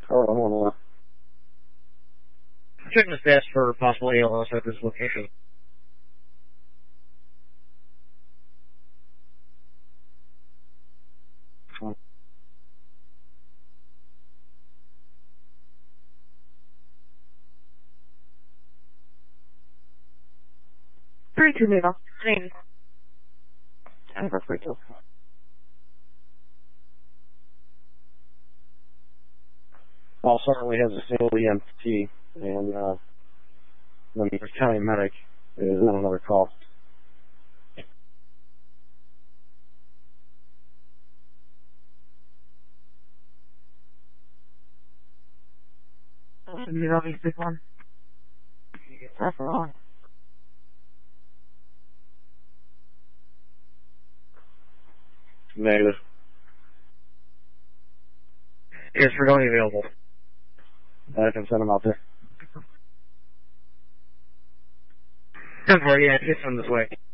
Alright, I'm on the line. Checking the stats for possible ALS at this location. Three two middle. Same. Over 3-2. All certainly has a single EMT, and the county medic is on another call. You obviously one. That's wrong. Negative. Is Fregoni available? I can send him out there. 10-4, yeah, it's on this way.